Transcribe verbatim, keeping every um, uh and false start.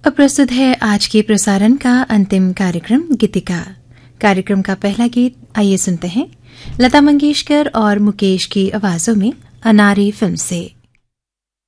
अब प्रस्तुत है आज के प्रसारण का अंतिम कार्यक्रम गीतिका। कार्यक्रम का पहला गीत आइए सुनते हैं लता मंगेशकर और मुकेश की आवाजों में अनारी फिल्म से।